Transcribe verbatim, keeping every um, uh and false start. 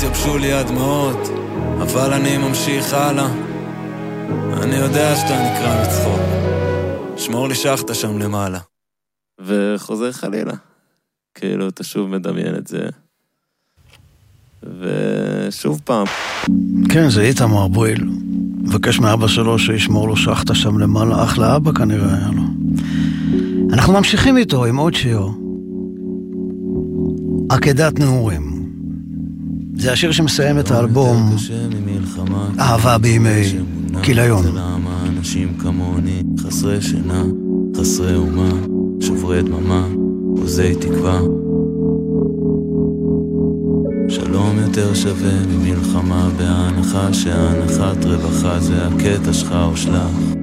התייבשו לי הדמעות, אבל אני ממשיך הלאה. אני יודע שאתה נקרא מצחוק, שמור לי שחת שם למעלה. וחוזר חלילה. כאילו, אתה שוב מדמיין את זה. ושוב פעם. כן, זה איתמר בויל. מבקש מאבא שלו שישמור לו שחת שם למעלה. אחלה אבא כנראה היה לו. אנחנו ממשיכים איתו עם עוד שיר. עקדת נעורים. זה השיר שמסיים את האלבום אהבה בימי כיליון. אנשים כמוני, חסרי שינה, חסרי אומה, שוברי דממה, עוזי תקווה. שלום יותר שווה ממלחמה, בהנחה שהנחת רווחה זה הקטע שלך או שלך.